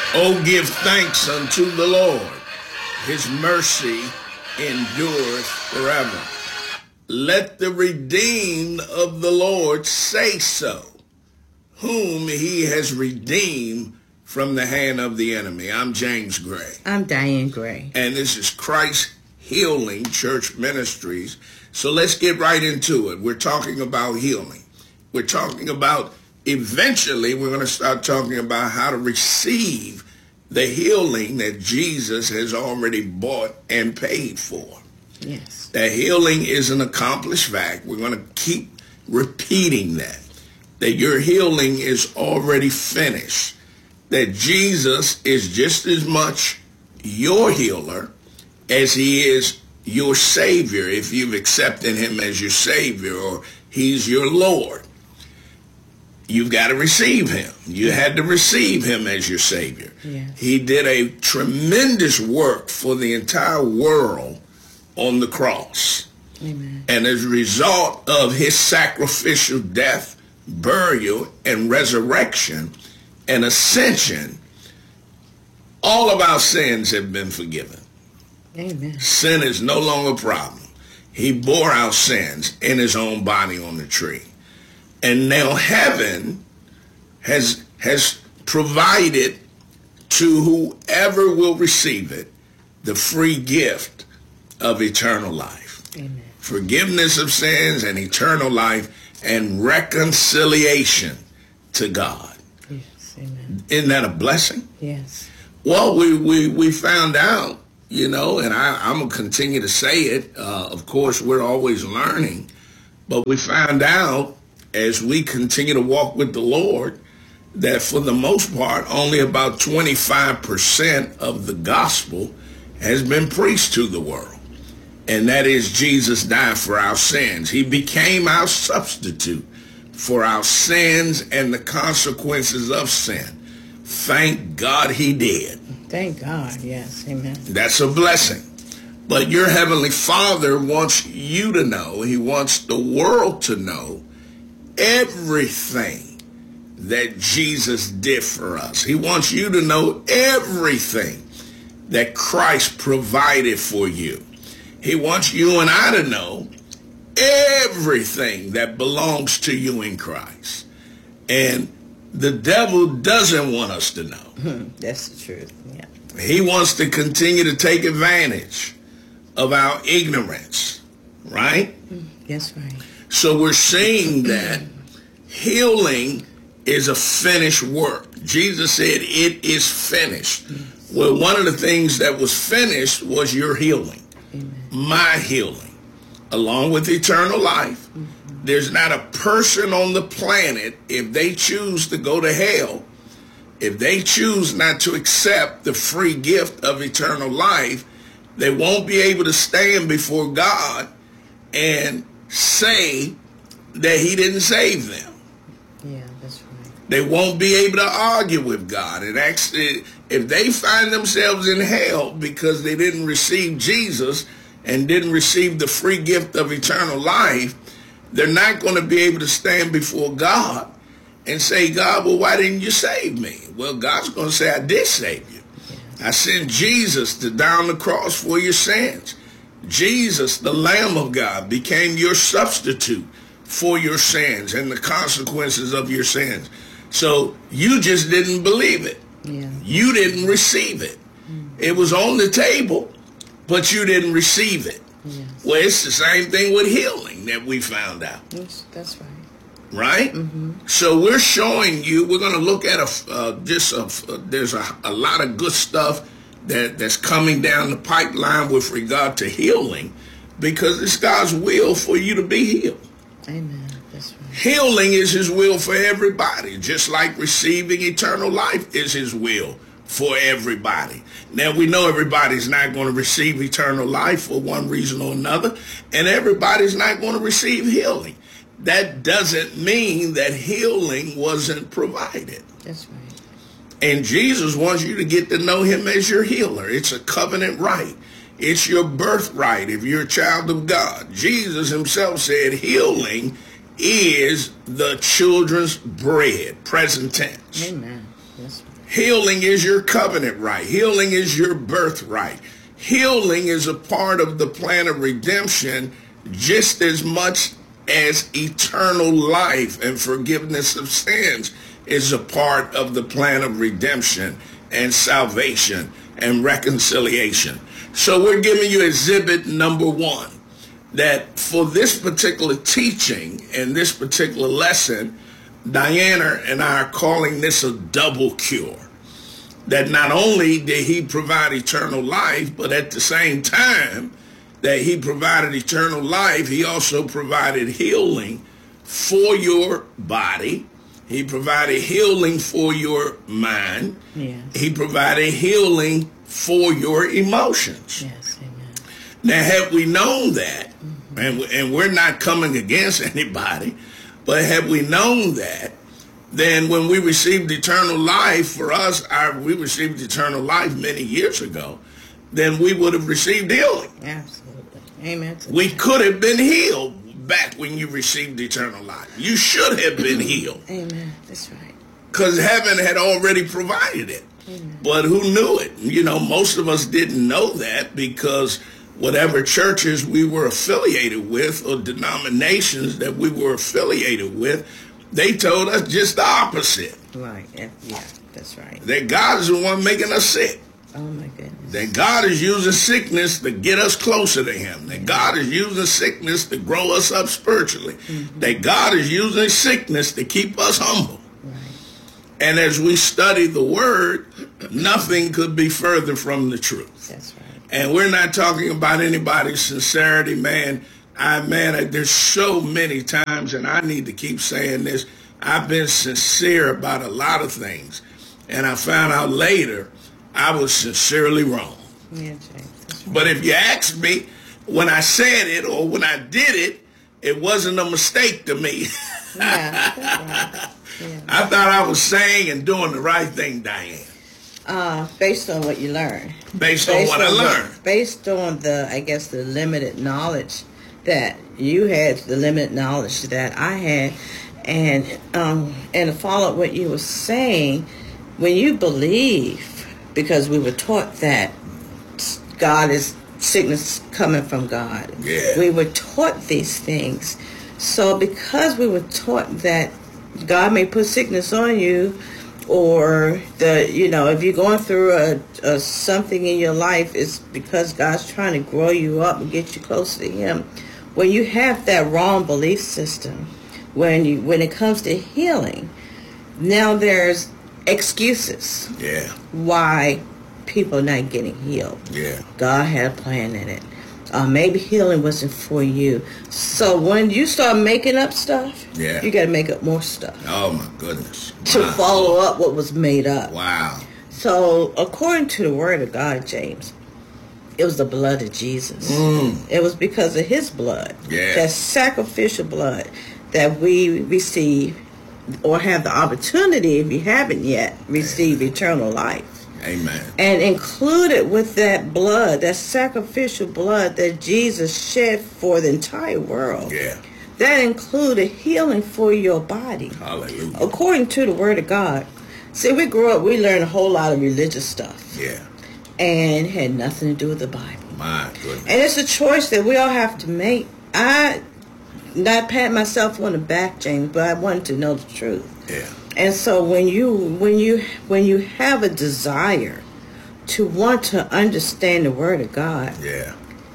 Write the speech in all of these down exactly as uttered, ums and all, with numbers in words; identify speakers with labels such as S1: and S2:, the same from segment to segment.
S1: Oh, give thanks unto the Lord. His mercy endureth forever. Let the redeemed of the Lord say so, whom he has redeemed from the hand of the enemy. I'm James Gray.
S2: I'm Diane Gray.
S1: And this is Christ Healing Church Ministries. So let's get right into it. We're talking about healing. We're talking about, eventually, we're going to start talking about how to receive the healing that Jesus has already bought and paid for.
S2: Yes.
S1: That healing is an accomplished fact. We're going to keep repeating that. That your healing is already finished. That Jesus is just as much your healer as he is your Savior, if you've accepted him as your Savior or he's your Lord. You've got to receive him. You had to receive him as your Savior.
S2: Yes.
S1: He did a tremendous work for the entire world on the cross.
S2: Amen.
S1: And as a result of his sacrificial death, burial, and resurrection and ascension, all of our sins have been forgiven.
S2: Amen.
S1: Sin is no longer a problem. He bore our sins in his own body on the tree. And now heaven has has provided to whoever will receive it the free gift of eternal life.
S2: Amen.
S1: Forgiveness of sins and eternal life and reconciliation to God.
S2: Yes. Amen.
S1: Isn't that a blessing?
S2: Yes.
S1: Well, we, we, we found out, you know, and I, I'm going to continue to say it. Uh, of course, we're always learning. But we found out as we continue to walk with the Lord that for the most part, only about twenty-five percent of the gospel has been preached to the world. And that is Jesus died for our sins. He became our substitute for our sins and the consequences of sin. Thank God he did.
S2: Thank God, yes, amen.
S1: That's a blessing. But your Heavenly Father wants you to know, he wants the world to know everything that Jesus did for us. He wants you to know everything that Christ provided for you. He wants you and I to know everything that belongs to you in Christ. And the devil doesn't want us to know.
S2: That's the truth, yeah.
S1: He wants to continue to take advantage of our ignorance, right?
S2: That's right.
S1: So we're seeing that healing is a finished work. Jesus said it is finished. Yes. Well, one of the things that was finished was your healing.
S2: Amen.
S1: My healing, along with eternal life. Mm-hmm. There's not a person on the planet, if they choose to go to hell, if they choose not to accept the free gift of eternal life, they won't be able to stand before God and say that he didn't save them.
S2: Yeah, that's right.
S1: They won't be able to argue with God. And actually, if they find themselves in hell because they didn't receive Jesus and didn't receive the free gift of eternal life, they're not going to be able to stand before God and say, God, well, why didn't you save me? Well, God's going to say, I did save you. Yes. I sent Jesus to die on the cross for your sins. Jesus, the Lamb of God, became your substitute for your sins and the consequences of your sins. So you just didn't believe it.
S2: Yeah.
S1: You didn't receive it. Mm. It was on the table, but you didn't receive it.
S2: Yes.
S1: Well, it's the same thing with healing that we found out.
S2: Yes, that's right.
S1: Right?
S2: Mm-hmm.
S1: So we're showing you, we're going to look at a, uh, just a, uh, there's a, a lot of good stuff that, that's coming down the pipeline with regard to healing, because it's God's will for you to be healed.
S2: Amen. That's right.
S1: Healing is his will for everybody, just like receiving eternal life is his will for everybody. Now, we know everybody's not going to receive eternal life for one reason or another, and everybody's not going to receive healing. That doesn't mean that healing wasn't provided.
S2: That's right.
S1: And Jesus wants you to get to know him as your healer. It's a covenant right. It's your birthright if you're a child of God. Jesus himself said healing is the children's bread, present tense.
S2: Amen. That's right.
S1: Healing is your covenant right. Healing is your birthright. Healing is a part of the plan of redemption just as much as eternal life and forgiveness of sins is a part of the plan of redemption and salvation and reconciliation. So we're giving you exhibit number one, that for this particular teaching and this particular lesson, Diana and I are calling this a double cure. That not only did he provide eternal life, but at the same time that he provided eternal life, he also provided healing for your body. He provided healing for your mind.
S2: Yes.
S1: He provided healing for your emotions.
S2: Yes, amen.
S1: Now, had we known that, mm-hmm. and, and we're not coming against anybody, but had we known that, then when we received eternal life, for us, our, we received eternal life many years ago, then we would have received healing.
S2: Absolutely. Amen.
S1: We could have been healed back when you received eternal life. You should have been healed.
S2: Amen. That's right.
S1: Because heaven had already provided it.
S2: Amen.
S1: But who knew it? You know, most of us didn't know that because whatever churches we were affiliated with or denominations that we were affiliated with, they told us just the opposite.
S2: Right. Yeah, yeah, that's right.
S1: That God is the one making us sick.
S2: Oh, my goodness.
S1: That God is using sickness to get us closer to him. That God is using sickness to grow us up spiritually. Mm-hmm. That God is using sickness to keep us humble.
S2: Right.
S1: And as we study the word, nothing could be further from the truth.
S2: That's right.
S1: And we're not talking about anybody's sincerity, man. I, man, there's so many times, and I need to keep saying this, I've been sincere about a lot of things. And I found out later I was sincerely wrong.
S2: Yeah, James. That's right.
S1: But if you ask me, when I said it or when I did it, it wasn't a mistake to me.
S2: Yeah, that's right. Yeah.
S1: I thought I was saying and doing the right thing, Diane.
S2: Uh, based on what you learned.
S1: Based, based on what on I learned.
S2: The, based on the, I guess, the limited knowledge that you had, the limited knowledge that I had. And um, and to follow up what you were saying, when you believe, because we were taught that God is sickness coming from God.
S1: Yeah.
S2: We were taught these things. So because we were taught that God may put sickness on you, or the you know if you're going through a, a something in your life, it's because God's trying to grow you up and get you closer to Him. When you have that wrong belief system, when you when it comes to healing, now there's excuses.
S1: Yeah.
S2: Why people are not getting healed.
S1: Yeah.
S2: God had a plan in it. Uh, maybe healing wasn't for you. So when you start making up stuff,
S1: yeah.
S2: you got to make up more stuff.
S1: Oh my goodness.
S2: To
S1: Wow.
S2: follow up what was made up.
S1: Wow.
S2: So according to the Word of God, James, it was the blood of Jesus.
S1: Mm.
S2: It was because of His blood,
S1: Yeah.
S2: that sacrificial blood, that we receive or have the opportunity, if you haven't yet, receive eternal life.
S1: Amen.
S2: And included with that blood, that sacrificial blood that Jesus shed for the entire world,
S1: Yeah.
S2: that included healing for your body.
S1: Hallelujah.
S2: According to the Word of God. See, we grew up, we learned a whole lot of religious stuff.
S1: Yeah.
S2: And it had nothing to do with the Bible.
S1: My goodness.
S2: And it's a choice that we all have to make. I, not pat myself on the back, James, but I wanted to know the truth.
S1: Yeah.
S2: And so when you when you when you have a desire to want to understand the Word of God,
S1: Yeah.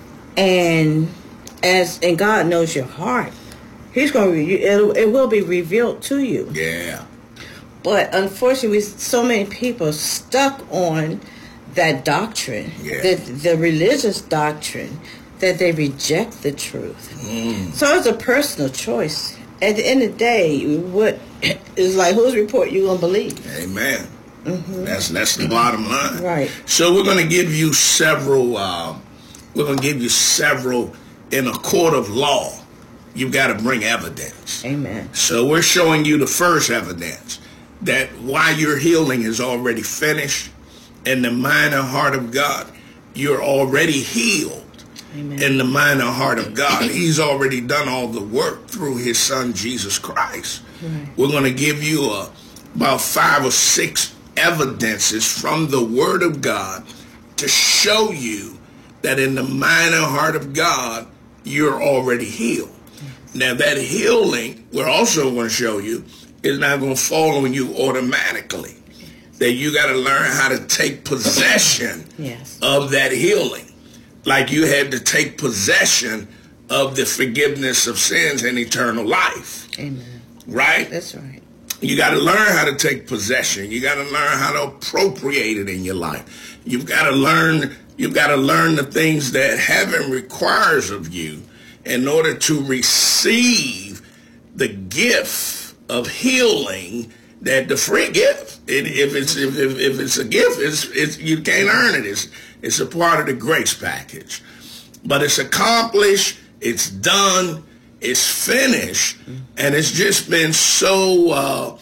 S2: and as and God knows your heart, He's going to it, it will be revealed to you.
S1: Yeah.
S2: But unfortunately, so many people are stuck on that doctrine,
S1: Yeah.
S2: the the religious doctrine, that they reject the truth.
S1: Mm.
S2: So it's a personal choice. At the end of the day, what is like, whose report you gonna believe?
S1: Amen.
S2: Mm-hmm.
S1: That's that's the bottom line.
S2: Right.
S1: So we're going to give you several. Uh, we're going to give you several in a court of law. You've got to bring evidence.
S2: Amen.
S1: So we're showing you the first evidence that why your healing is already finished in the mind and heart of God. You're already healed.
S2: Amen.
S1: In the mind and heart of God. He's already done all the work through His Son, Jesus Christ.
S2: Right.
S1: We're going to give you uh, about five or six evidences from the Word of God to show you that in the mind and heart of God, you're already healed. Now, that healing, we're also going to show you, is not going to fall on you automatically. That you got to learn how to take possession
S2: yes.
S1: of that healing. Like you had to take possession of the forgiveness of sins and eternal life.
S2: Amen.
S1: Right?
S2: That's right.
S1: You got to learn how to take possession. You got to learn how to appropriate it in your life. You've got to learn, you've got to learn the things that heaven requires of you in order to receive the gift of healing, that the free gift. It, if it's if, if, if it's a gift, it's, it's you can't earn it. It's it's a part of the grace package. But it's accomplished. It's done. It's finished, and it's just been so uh,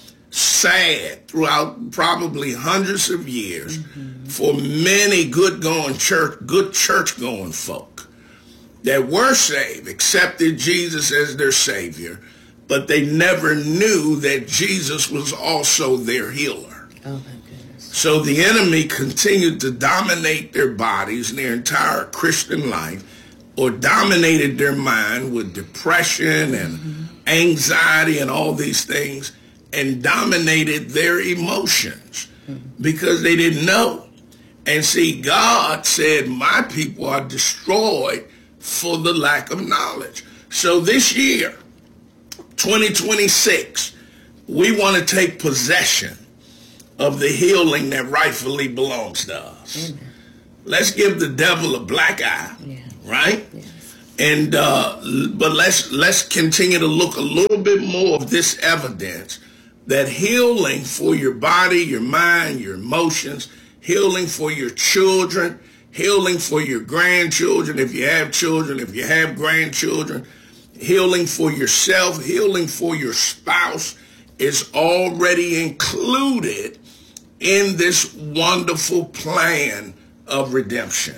S1: sad throughout probably hundreds of years mm-hmm. for many good going church, good church going folk that were saved, accepted Jesus as their Savior, but they never knew that Jesus was also their healer.
S2: Oh my goodness!
S1: So the enemy continued to dominate their bodies and their entire Christian life, or dominated their mind with depression and mm-hmm. anxiety and all these things, and dominated their emotions mm-hmm. because they didn't know. And see, God said, my people are destroyed for the lack of knowledge. So this year, twenty twenty-six, we want to take possession of the healing that rightfully belongs to us. Amen. Let's give the devil a black eye. Yeah. Right?
S2: Yes.
S1: And uh, but let's let's continue to look a little bit more of this evidence that healing for your body, your mind, your emotions, healing for your children, healing for your grandchildren, if you have children, if you have grandchildren, healing for yourself, healing for your spouse is already included in this wonderful plan of redemption.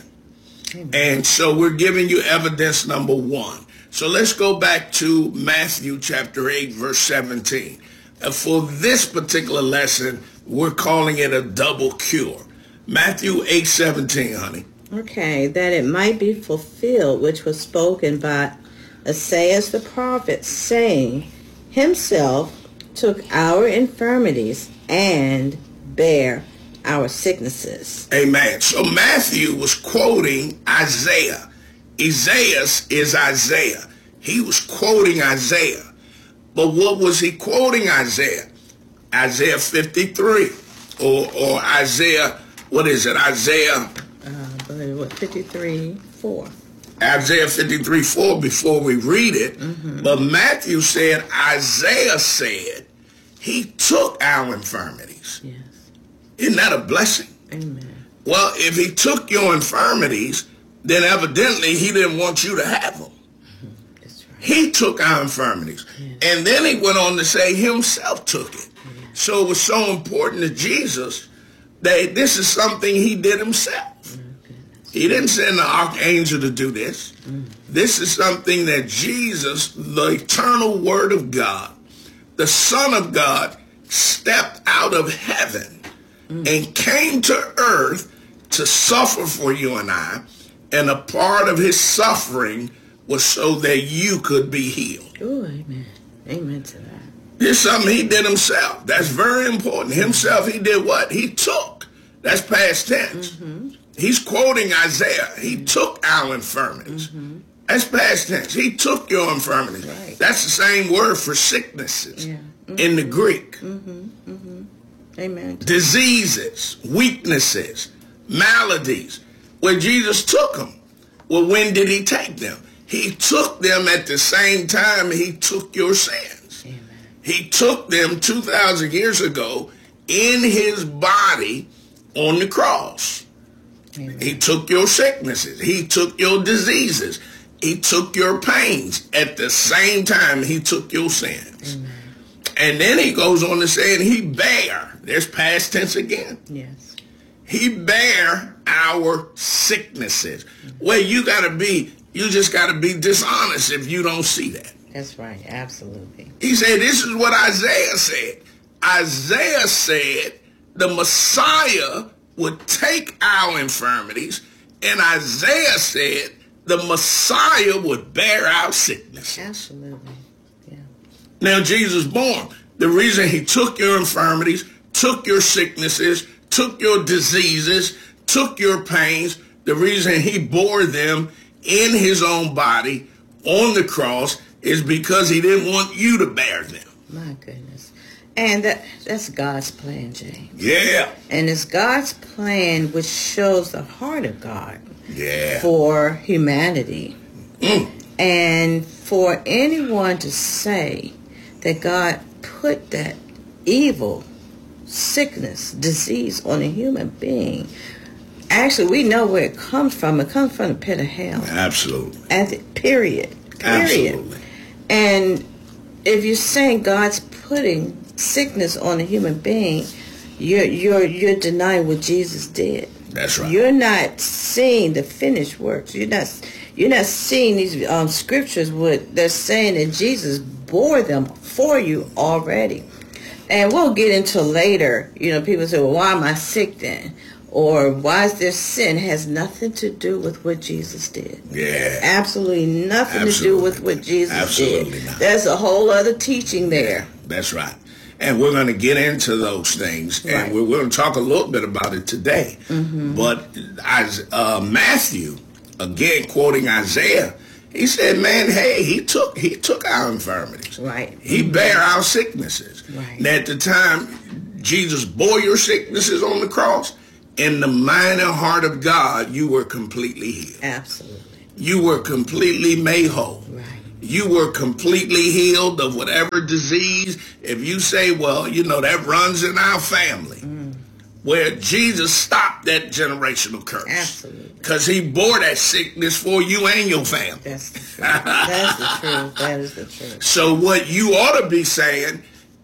S1: And so we're giving you evidence number one. So let's go back to Matthew chapter eight, verse seventeen. And for this particular lesson, we're calling it a double cure. Matthew eight seventeen, honey.
S2: Okay, that it might be fulfilled, which was spoken by Isaiah the prophet, saying, himself took our infirmities and bare our sicknesses.
S1: Amen. So Matthew was quoting Isaiah. Isaiah is Isaiah. He was quoting Isaiah. But what was he quoting Isaiah? Isaiah fifty-three. Or or Isaiah, what is it? Isaiah?
S2: Uh, what, fifty-three, four.
S1: Isaiah fifty-three, four before we read it. Mm-hmm. But Matthew said, Isaiah said, he took our infirmities.
S2: Yes.
S1: Isn't that a blessing?
S2: Amen.
S1: Well, if he took your infirmities, then evidently he didn't want you to have them.
S2: Mm-hmm. That's right.
S1: He took our infirmities. Yes. And then he went on to say himself took it. Yes. So it was so important to Jesus that this is something he did himself. Mm-hmm. He didn't send the archangel to do this. Mm-hmm. This is something that Jesus, the eternal Word of God, the Son of God, stepped out of heaven Mm. and came to earth to suffer for you and I, and a part of his suffering was so that you could be healed.
S2: Oh, amen. Amen to that.
S1: This is something he did himself. That's very important. Himself, he did what? He took. That's past tense. Mm-hmm. He's quoting Isaiah. He took our infirmities. Mm-hmm. That's past tense. He took your infirmities. Right. That's the same word for sicknesses yeah. mm-hmm. in the Greek.
S2: Mm-hmm. Mm-hmm. Amen.
S1: Diseases, weaknesses, maladies. Well, Jesus took them. Well, when did he take them? He took them at the same time he took your sins. Amen. He took them two thousand years ago in his body on the cross. Amen. He took your sicknesses. He took your diseases. He took your pains at the same time he took your sins. Amen. And then he goes on to say, and he bare, there's past tense again.
S2: Yes.
S1: He bare our sicknesses. Mm-hmm. Well, you got to be, you just got to be dishonest if you don't see that.
S2: That's right, absolutely.
S1: He said, this is what Isaiah said. Isaiah said the Messiah would take our infirmities, and Isaiah said the Messiah would bear our sickness.
S2: Absolutely. Yeah.
S1: Now, Jesus born. The reason he took your infirmities, took your sicknesses, took your diseases, took your pains, the reason he bore them in his own body on the cross is because he didn't want you to bear them.
S2: My goodness. And that that's God's plan, James.
S1: Yeah.
S2: And it's God's plan which shows the heart of God
S1: Yeah.
S2: for humanity.
S1: Mm.
S2: And for anyone to say that God put that evil, sickness, disease on a human being, actually we know where it comes from. It comes from the pit of hell.
S1: Absolutely.
S2: At the, period. Period.
S1: Absolutely.
S2: And if you're saying God's putting sickness on a human being, you're you're you're denying what Jesus did.
S1: That's right.
S2: You're not seeing the finished works. You're not you're not seeing these um, scriptures. What they're saying that Jesus bore them for you already. And we'll get into later. You know, people say, "Well, why am I sick then?" Or why is there sin? It has nothing to do with what Jesus did.
S1: Yeah.
S2: Absolutely nothing
S1: Absolutely.
S2: to do with what Jesus
S1: Absolutely
S2: did.
S1: not.
S2: There's a whole other teaching there.
S1: That's right. And we're going to get into those things. And
S2: Right.
S1: we're going to talk a little bit about it today.
S2: Mm-hmm.
S1: But as, uh, Matthew, again quoting Isaiah, he said, man, hey, he took he took our infirmities.
S2: Right.
S1: He bare our sicknesses.
S2: Right.
S1: And at the time Jesus bore your sicknesses on the cross, in the mind and heart of God, you were completely healed.
S2: Absolutely.
S1: You were completely made whole.
S2: Right.
S1: You were completely healed of whatever disease. If you say, well, you know, that runs in our family, mm. where Jesus stopped that generational curse.
S2: Absolutely.
S1: Because he bore that sickness for you and your family.
S2: That's the truth. That's the truth. That is the truth.
S1: So what you ought to be saying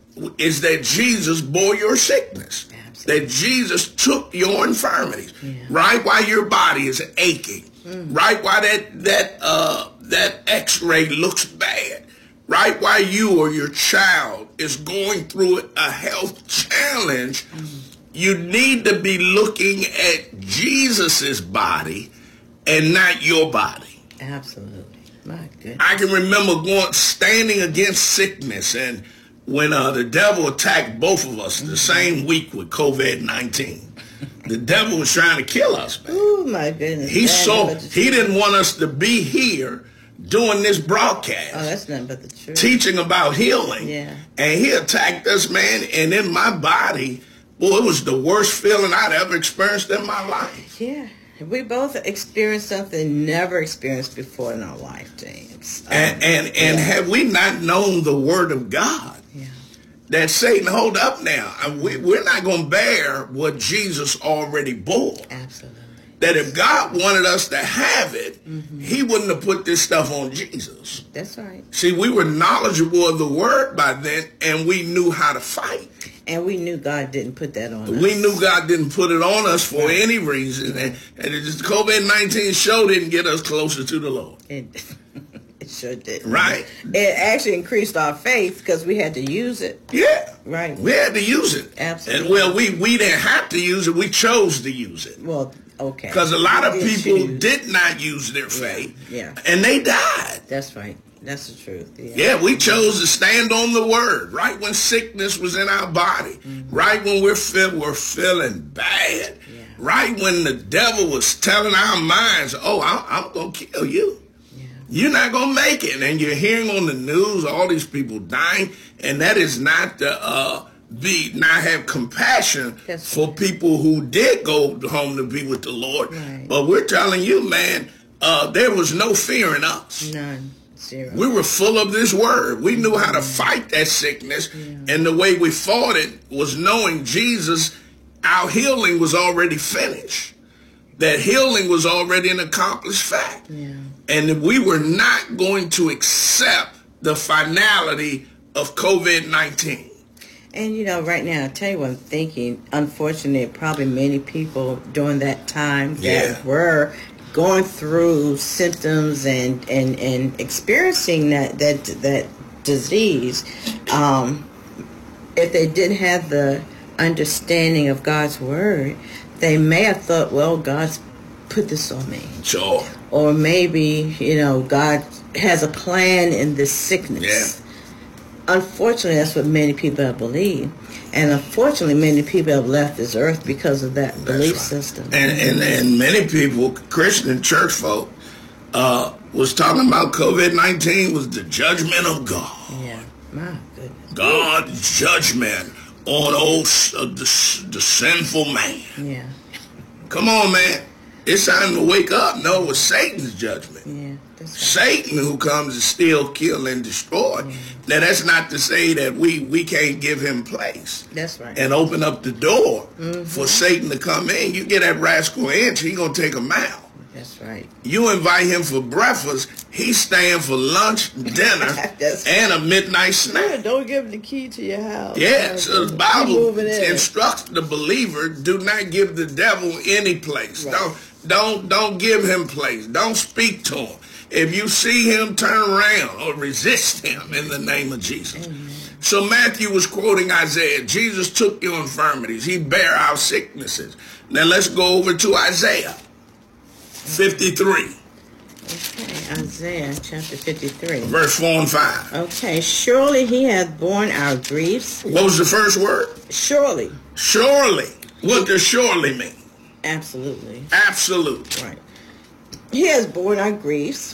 S1: is that Jesus bore your sickness. That Jesus took your infirmities, yeah. right while your body is aching, mm. right while that that uh, that X-ray looks bad, right while you or your child is going through a health challenge. Mm. You need to be looking at Jesus's body and not your body.
S2: Absolutely, my goodness.
S1: I can remember going standing against sickness and. When uh, the devil attacked both of us the same week with COVID nineteen, the devil was trying to kill us, man.
S2: Oh, my goodness.
S1: He saw, he didn't want us to be here doing this broadcast.
S2: Oh, that's nothing but the truth.
S1: Teaching about healing.
S2: Yeah.
S1: And he attacked us, man, and in my body, boy, it was the worst feeling I'd ever experienced in my life.
S2: Yeah. We both experienced something never experienced before in our life, James. Um,
S1: and and, and
S2: yeah.
S1: have we not known the word of God?
S2: Yeah.
S1: That Satan, hold up now. We, we're not going to bear what Jesus already bore.
S2: Absolutely.
S1: That if God wanted us to have it, mm-hmm. he wouldn't have put this stuff on Jesus.
S2: That's right.
S1: See, we were knowledgeable of the word by then, and we knew how to fight.
S2: And we knew God didn't put that on us.
S1: We knew God didn't put it on us for right. any reason. And, and it just, COVID nineteen show didn't get us closer to the Lord.
S2: It, it sure did.
S1: Right.
S2: It actually increased our faith because we had to use it.
S1: Yeah.
S2: Right.
S1: We had to use it.
S2: Absolutely.
S1: And well, we, we didn't have to use it. We chose to use it.
S2: Well, okay.
S1: Because a lot of
S2: did
S1: people
S2: choose.
S1: did not use their faith.
S2: Yeah. yeah.
S1: And they died.
S2: That's right. That's the truth. Yeah.
S1: yeah, we chose to stand on the word right when sickness was in our body, mm-hmm. right when we're feel, we're feeling bad, yeah. right when the devil was telling our minds, oh, I'm, I'm going to kill you. Yeah. You're not going to make it. And you're hearing on the news all these people dying, and that is not to uh, be not have compassion That's for right. people who did go home to be with the Lord.
S2: Right.
S1: But we're telling you, man, uh, there was no fear in us.
S2: None. Zero.
S1: We were full of this word. We knew how to fight that sickness. Yeah. And the way we fought it was knowing Jesus, our healing was already finished. That healing was already an accomplished fact.
S2: Yeah.
S1: And we were not going to accept the finality of COVID nineteen.
S2: And, you know, right now, I'll tell you what I'm thinking. Unfortunately, probably many people during that time that
S1: yeah.
S2: were going through symptoms and, and, and experiencing that that that disease, um, if they didn't have the understanding of God's word, they may have thought, well, God's put this on me.
S1: Sure.
S2: Or maybe, you know, God has a plan in this sickness.
S1: Yeah.
S2: Unfortunately, that's what many people have believed. And unfortunately, many people have left this earth because of that belief
S1: right.
S2: system.
S1: And, and and many people, Christian church folk, uh, was talking about COVID nineteen was the judgment of God.
S2: Yeah, my goodness.
S1: God's judgment on old, uh, the, the sinful man.
S2: Yeah.
S1: Come on, man. It's time to wake up. No, it was Satan's judgment.
S2: Yeah, that's right.
S1: Satan who comes to steal, kill, and destroy. Mm-hmm. Now, that's not to say that we, we can't give him place.
S2: That's right.
S1: And open up the door
S2: mm-hmm.
S1: for Satan to come in. You get that rascal inch, he going to take him out.
S2: That's right.
S1: You invite him for breakfast, he's staying for lunch, dinner, and a midnight snack.
S2: Yeah, don't give him the key to your house.
S1: Yeah, so the Bible
S2: in.
S1: instructs the believer, do not give the devil any place.
S2: Right.
S1: Don't don't don't give him place. Don't speak to him. If you see him, turn around or resist him in the name of Jesus. Amen. So Matthew was quoting Isaiah. Jesus took your infirmities. He bare our sicknesses. Now let's go over to Isaiah fifty-three.
S2: Okay, Isaiah chapter fifty-three.
S1: Verse four and five.
S2: Okay, surely he hath borne our griefs.
S1: What was the first word?
S2: Surely.
S1: Surely. What does surely mean?
S2: Absolutely.
S1: Absolutely.
S2: Right. He has borne our griefs.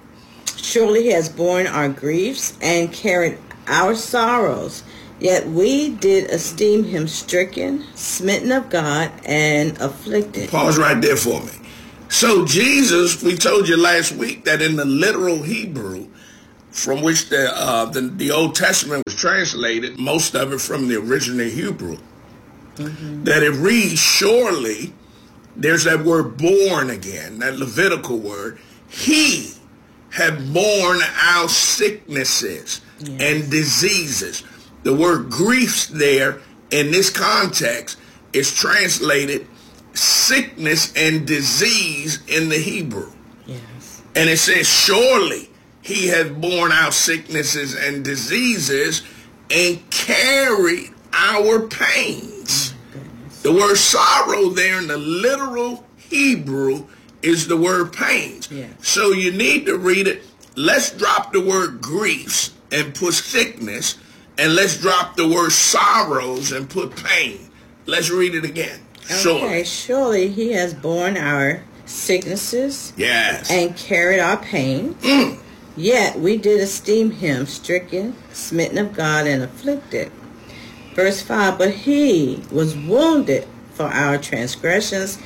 S2: Surely he has borne our griefs and carried our sorrows. Yet we did esteem him stricken, smitten of God, and afflicted.
S1: Pause right there for me. So Jesus, we told you last week that in the literal Hebrew, from which the, uh, the the Old Testament was translated, most of it from the original Hebrew, mm-hmm. that it reads, surely, there's that word born again, that Levitical word, he had borne our sicknesses yes. and diseases. The word griefs there in this context is translated sickness and disease in the Hebrew.
S2: Yes.
S1: And it says, surely he hath borne our sicknesses and diseases and carried our pains.
S2: Oh,
S1: the word sorrow there in the literal Hebrew is the word pains.
S2: Yes.
S1: So you need to read it. Let's drop the word griefs and put sickness, and let's drop the word sorrows and put pain. Let's read it again.
S2: Okay, surely he has borne our sicknesses
S1: yes.
S2: and carried our pain.
S1: Mm.
S2: Yet we did esteem him stricken, smitten of God, and afflicted. Verse five, but he was wounded for our transgressions.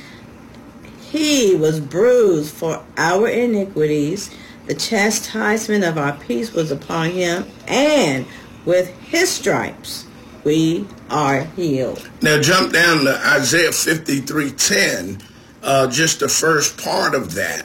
S2: He was bruised for our iniquities. The chastisement of our peace was upon him, and with his stripes we are healed.
S1: Now jump down to Isaiah fifty-three ten, uh, just the first part of that.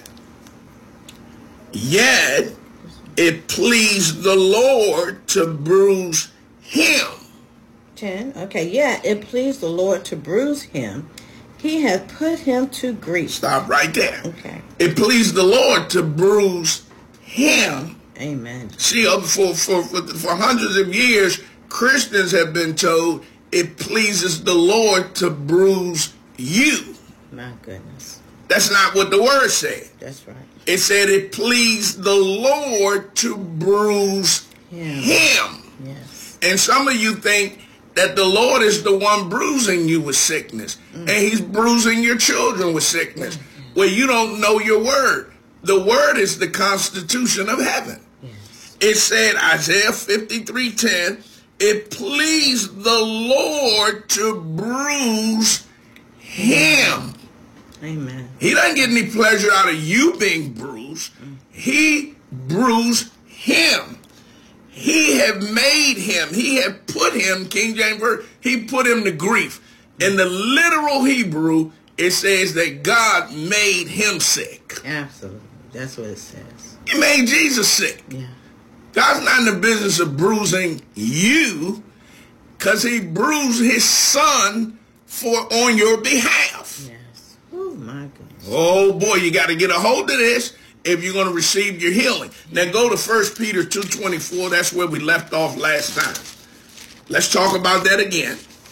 S1: Yet it pleased the Lord to bruise him.
S2: ten, okay, yet it pleased the Lord to bruise him. He hath put him to grief.
S1: Stop right there.
S2: Okay.
S1: It pleased the Lord to bruise him.
S2: Amen.
S1: See, uh, for, for, for, for hundreds of years, Christians have been told it pleases the Lord to bruise you.
S2: My goodness.
S1: That's not what the word said.
S2: That's right.
S1: It said it pleased the Lord to bruise
S2: him.
S1: him.
S2: Yes.
S1: And some of you think that the Lord is the one bruising you with sickness. Mm. And he's bruising your children with sickness. Mm. Well, you don't know your word. The word is the constitution of heaven.
S2: Yes.
S1: It said, Isaiah fifty-three ten, it pleased the Lord to bruise him.
S2: Amen.
S1: He doesn't get any pleasure out of you being bruised. He bruised him. He have made him. He have put him, King James Version, he put him to grief. In the literal Hebrew, it says that God made him sick.
S2: Absolutely. That's what it says.
S1: He made Jesus sick.
S2: Yeah.
S1: God's not in the business of bruising you, because he bruised his son for on your behalf.
S2: Yes. Oh, my goodness.
S1: Oh, boy, you got to get a hold of this if you're going to receive your healing. Now go to First Peter two twenty-four. That's where we left off last time. Let's talk about that again.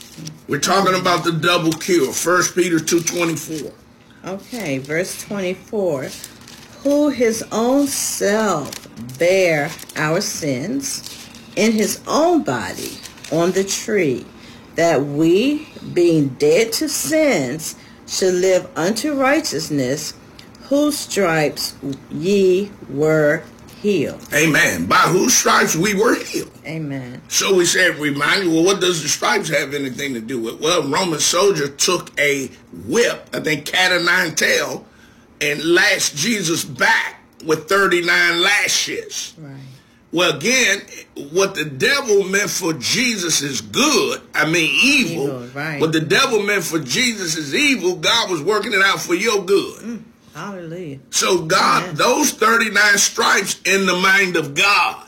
S1: We're talking about the double cure. First Peter two twenty-four.
S2: Okay, verse twenty-four. Who his own self bare our sins in his own body on the tree, that we, being dead to sins, should live unto righteousness, whose stripes ye were healed.
S1: Amen. By whose stripes we were healed.
S2: Amen.
S1: So we said, remind you, well, what does the stripes have anything to do with? Well, a Roman soldier took a whip, I think cat o' nine tail, and lashed Jesus back with thirty-nine lashes.
S2: Right.
S1: Well, again, what the devil meant for Jesus is good. I mean, evil.
S2: Evil, right.
S1: What the devil meant for Jesus is evil. God was working it out for your good.
S2: Mm, hallelujah.
S1: So God,
S2: Amen.
S1: Those thirty-nine stripes in the mind of God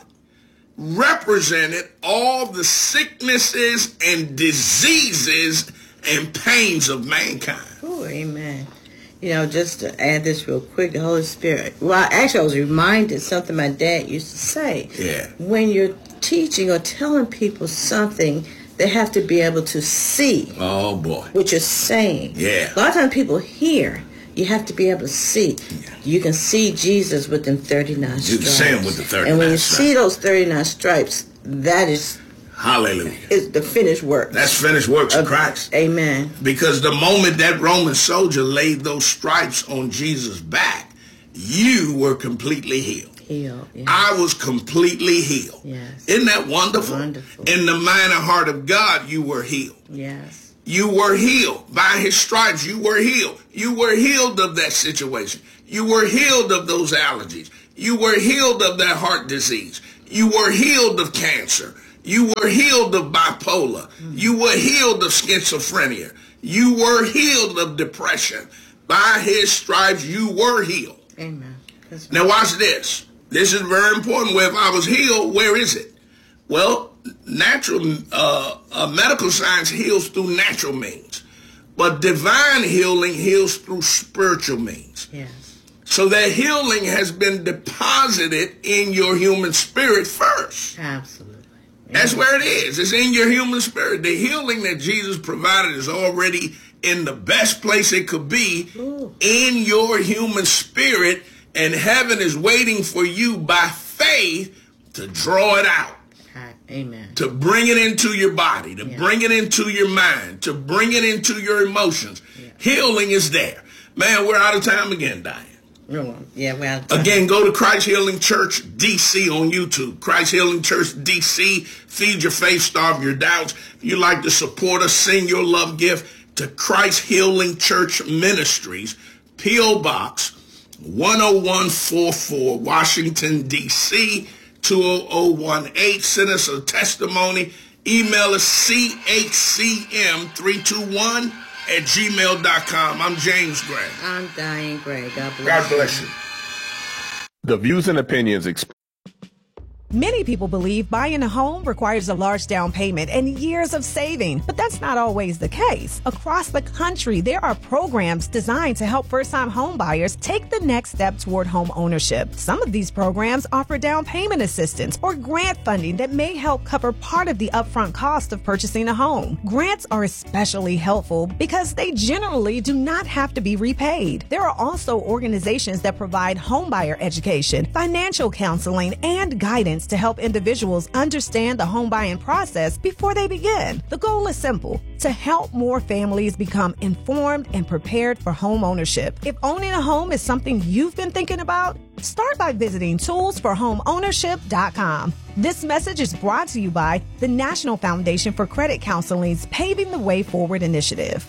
S1: represented all the sicknesses and diseases and pains of mankind.
S2: Oh, amen. You know, just to add this real quick, the Holy Spirit. Well, actually, I was reminded something my dad used to say.
S1: Yeah.
S2: When you're teaching or telling people something, they have to be able to see
S1: Oh, boy.
S2: what you're saying.
S1: Yeah.
S2: A lot of times people hear. You have to be able to see.
S1: Yeah.
S2: You can see Jesus with them thirty-nine
S1: You can
S2: stripes.
S1: see him with the thirty-nine
S2: And when you
S1: stripes.
S2: see those thirty-nine stripes, that is,
S1: Hallelujah.
S2: is the finished work.
S1: That's finished works of Christ.
S2: Amen.
S1: Because the moment that Roman soldier laid those stripes on Jesus' back, you were completely healed.
S2: Healed. Yeah.
S1: I was completely healed.
S2: Yes.
S1: Isn't that wonderful?
S2: Wonderful.
S1: In the mind and heart of God, you were healed.
S2: Yes.
S1: You were healed. By his stripes, you were healed. You were healed of that situation. You were healed of those allergies. You were healed of that heart disease. You were healed of cancer. You were healed of bipolar. You were healed of schizophrenia. You were healed of depression. By his stripes, you were healed.
S2: Amen. That's
S1: Now watch this. This is very important. Where if I was healed, where is it? Well, natural uh, uh, medical science heals through natural means, but divine healing heals through spiritual means.
S2: Yes.
S1: So that healing has been deposited in your human spirit first.
S2: Absolutely.
S1: That's where it is. It's in your human spirit. The healing that Jesus provided is already in the best place it could be,
S2: Ooh.
S1: in your human spirit, and heaven is waiting for you by faith to draw it out.
S2: Amen.
S1: To bring it into your body, to
S2: Yeah.
S1: bring it into your mind, to bring it into your emotions.
S2: Yeah.
S1: Healing is there. Man, we're out of time again, Diane.
S2: No, yeah, we're out of time.
S1: Again, go to Christ Healing Church D C on YouTube. Christ Healing Church D C. Feed your faith, starve your doubts. If you'd like to support us, send your love gift to Christ Healing Church Ministries, P O Box one oh one four four, Washington, D C two oh oh one eight. Send us a testimony. Email us C H C M three two one at gmail dot com. I'm James Gray.
S2: I'm Diane Gray. God bless
S1: God bless you.
S3: The views and opinions expressed.
S4: Many people believe buying a home requires a large down payment and years of saving, but that's not always the case. Across the country, there are programs designed to help first-time home buyers take the next step toward home ownership. Some of these programs offer down payment assistance or grant funding that may help cover part of the upfront cost of purchasing a home. Grants are especially helpful because they generally do not have to be repaid. There are also organizations that provide homebuyer education, financial counseling, and guidance to help individuals understand the home buying process before they begin. The goal is simple: to help more families become informed and prepared for home ownership. If owning a home is something you've been thinking about, start by visiting tools for home ownership dot com. This message is brought to you by the National Foundation for Credit Counseling's Paving the Way Forward initiative.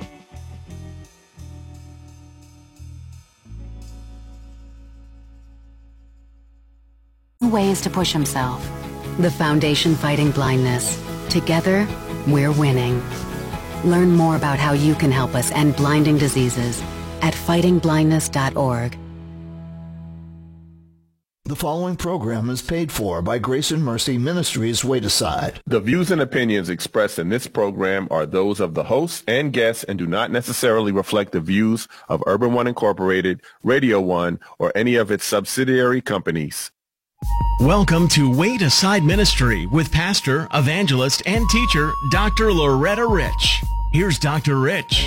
S5: Ways to push himself. The Foundation Fighting Blindness. Together, we're winning. Learn more about how you can help us end blinding diseases at fighting blindness dot org.
S6: The following program is paid for by Grace and Mercy Ministries Wait Aside.
S3: The views and opinions expressed in this program are those of the hosts and guests and do not necessarily reflect the views of Urban One Incorporated, Radio One, or any of its subsidiary companies.
S7: Welcome to Wait Aside Ministry with pastor, evangelist, and teacher, Doctor Loretta Rich. Here's Doctor Rich.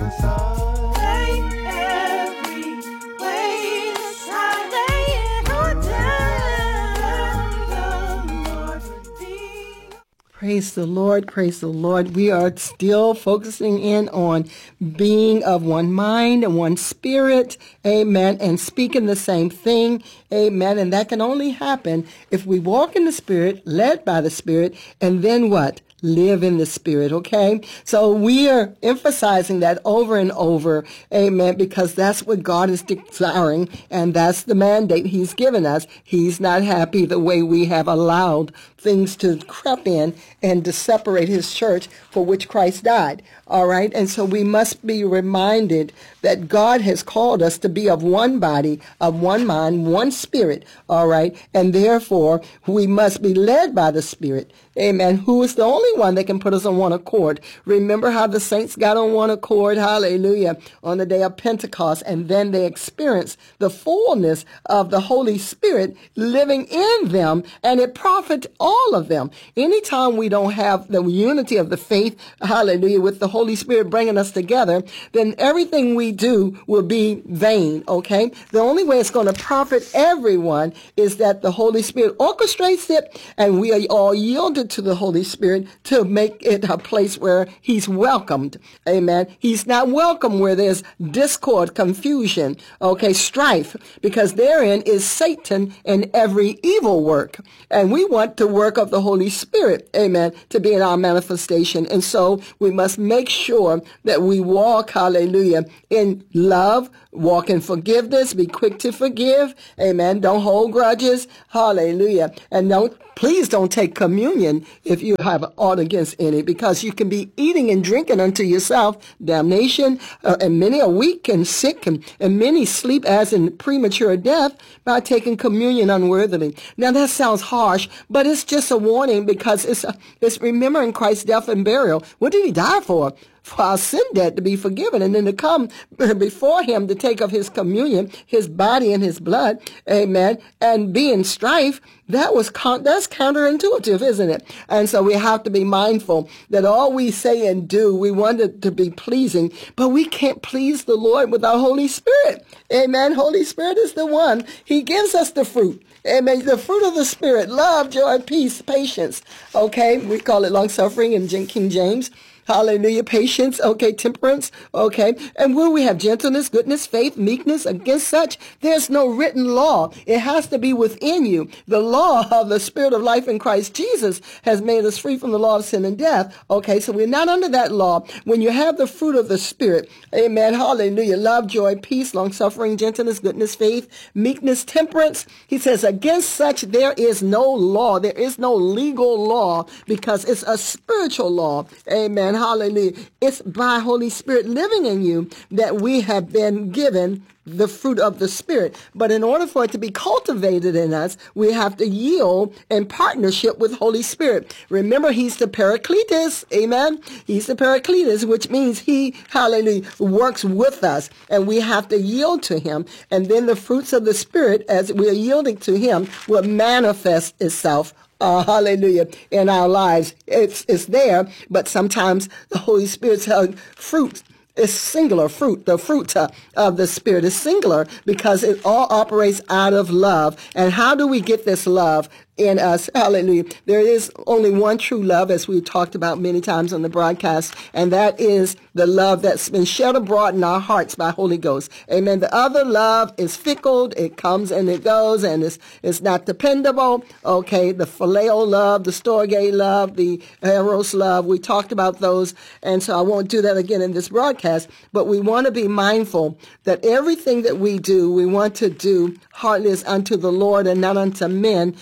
S8: Praise the Lord, praise the Lord. We are still focusing in on being of one mind and one spirit, amen, and speaking the same thing, amen. And that can only happen if we walk in the Spirit, led by the Spirit, and then what? Live in the Spirit, okay? So we are emphasizing that over and over, amen, because that's what God is desiring, and that's the mandate He's given us. He's not happy the way we have allowed things to creep in and to separate His church for which Christ died, all right? And so we must be reminded that God has called us to be of one body, of one mind, one spirit, all right? And therefore, we must be led by the Spirit, amen, who is the only one that can put us on one accord. Remember how the saints got on one accord, hallelujah, on the day of Pentecost, and then they experienced the fullness of the Holy Spirit living in them, and it profited all of them. Anytime we don't have the unity of the faith, hallelujah, with the Holy Spirit bringing us together, then everything we do will be vain, okay? The only way it's going to profit everyone is that the Holy Spirit orchestrates it, and we are all yielded to the Holy Spirit to make it a place where He's welcomed, amen? He's not welcome where there's discord, confusion, okay, strife, because therein is Satan and every evil work. And we want the work of the Holy Spirit, amen, to be in our manifestation. And so we must make sure that we walk, hallelujah, in love, walk in forgiveness, be quick to forgive, amen. Don't hold grudges, hallelujah. And don't, please don't take communion if you have aught against any, because you can be eating and drinking unto yourself damnation, uh, and many are weak and sick, and, and many sleep as in premature death by taking communion unworthily. Now that sounds harsh, but it's just a warning, because it's, a, it's remembering Christ's death and burial. What did He die for? For our sin debt to be forgiven, and then to come before Him to take of His communion, His body and His blood, amen, and be in strife. That was con- that's counterintuitive, isn't it? And so we have to be mindful that all we say and do, we want it to be pleasing, but we can't please the Lord without Holy Spirit. Amen. Holy Spirit is the one. He gives us the fruit. Amen. The fruit of the Spirit: love, joy, peace, patience. Okay, we call it long suffering in King James. Hallelujah. Patience. Okay. Temperance. Okay. And will we have gentleness, goodness, faith, meekness? Against such, there's no written law. It has to be within you. The law of the Spirit of life in Christ Jesus has made us free from the law of sin and death. Okay. So we're not under that law. When you have the fruit of the Spirit, amen. Hallelujah. Love, joy, peace, long suffering, gentleness, goodness, faith, meekness, temperance. He says, against such, there is no law. There is no legal law, because it's a spiritual law. Amen. Hallelujah. It's by Holy Spirit living in you that we have been given the fruit of the Spirit. But in order for it to be cultivated in us, we have to yield in partnership with Holy Spirit. Remember, He's the Paracletus. Amen. He's the Paracletus, which means He, hallelujah, works with us, and we have to yield to Him. And then the fruits of the Spirit, as we are yielding to Him, will manifest itself. Uh, hallelujah, in our lives. It's, it's there, but sometimes the Holy Spirit's uh, fruit is singular fruit. The fruit uh, of the Spirit is singular, because it all operates out of love. And how do we get this love in us? Hallelujah. There is only one true love, as we talked about many times on the broadcast, and that is the love that's been shed abroad in our hearts by Holy Ghost. Amen. The other love is fickle. It comes and it goes, and it's, it's not dependable. Okay. The phileo love, the storge love, the eros love. We talked about those, and so I won't do that again in this broadcast, but we want to be mindful that everything that we do, we want to do heartless unto the Lord and not unto men, knowing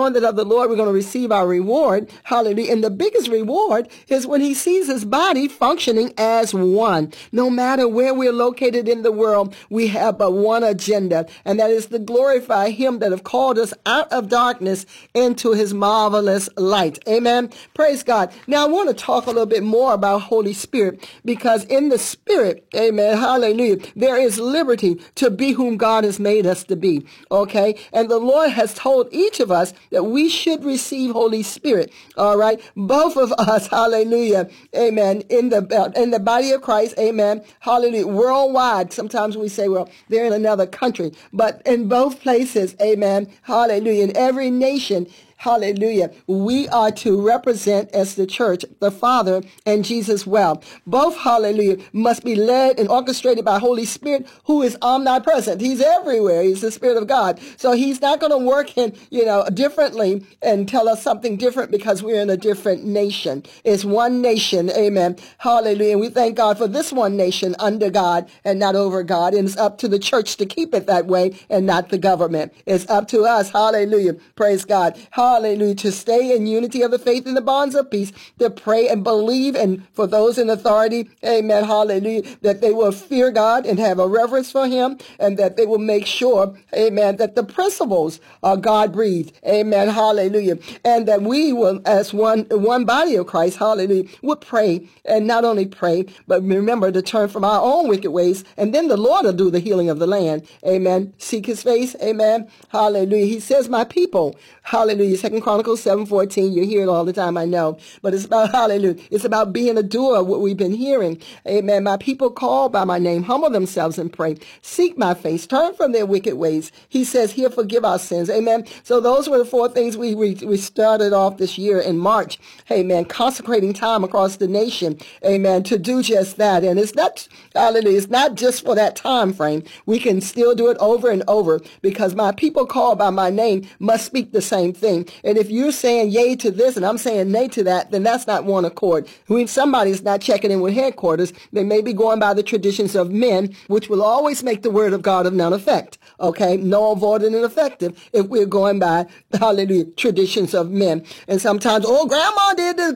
S8: knowing that of the Lord we're going to receive our reward. Hallelujah. And the biggest reward is when he sees his body functioning as one. No matter where we're located in the world, we have but one agenda, and that is to glorify him that have called us out of darkness into his marvelous light. Amen. Praise God. Now I want to talk a little bit more about Holy Spirit, because in the Spirit, amen, hallelujah, there is liberty to be whom God has made us to be. Okay. And the Lord has told each of us that we should receive Holy Spirit. All right. Both of us, hallelujah, amen, in the in the body of Christ, amen, hallelujah, worldwide. Sometimes we say, well, they're in another country, but in both places, amen, hallelujah, in every nation, hallelujah, we are to represent as the church, the Father and Jesus well. Both, hallelujah, must be led and orchestrated by Holy Spirit, who is omnipresent. He's everywhere. He's the Spirit of God. So he's not going to work in, you know, differently and tell us something different because we're in a different nation. It's one nation. Amen. Hallelujah. And we thank God for this one nation under God and not over God. And it's up to the church to keep it that way and not the government. It's up to us. Hallelujah. Praise God. Hallelujah. Hallelujah. To stay in unity of the faith and the bonds of peace, to pray and believe, and for those in authority, amen, hallelujah, that they will fear God and have a reverence for him, and that they will make sure, amen, that the principles are God-breathed, amen, hallelujah, and that we will, as one one body of Christ, hallelujah, would pray, and not only pray, but remember to turn from our own wicked ways, and then the Lord will do the healing of the land, amen. Seek his face, amen, hallelujah. He says, my people, hallelujah. Second Chronicles seven fourteen. You hear it all the time, I know. But it's about, hallelujah, it's about being a doer of what we've been hearing. Amen. My people call by my name, humble themselves and pray. Seek my face, turn from their wicked ways. He says, here, forgive our sins. Amen. So those were the four things we, we, we started off this year in March. Amen. Consecrating time across the nation. Amen. To do just that. And it's not, hallelujah, it's not just for that time frame. We can still do it over and over, because my people called by my name must speak the same thing. And if you're saying yay to this and I'm saying nay to that, then that's not one accord. When somebody's not checking in with headquarters, they may be going by the traditions of men, which will always make the word of God of none effect. Okay? Null, void, and ineffective if we're going by, hallelujah, traditions of men. And sometimes, oh, grandma did this,